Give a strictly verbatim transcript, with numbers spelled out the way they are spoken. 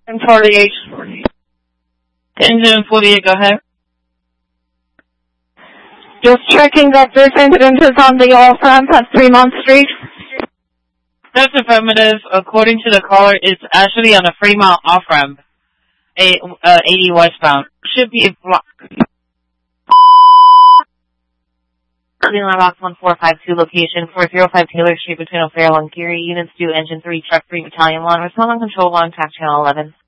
And forty-eight. Engine forty-eight, go ahead. Just checking that this incident is on the off-ramp at Fremont Street. That's affirmative. According to the caller, it's actually on a Fremont off-ramp. A, uh, eighty westbound. Should be blocked. Line box one four five two, location four oh five Taylor Street between O'Farrell and Geary. Units due, engine three, truck three, battalion one. Respond on control one, tack channel eleven.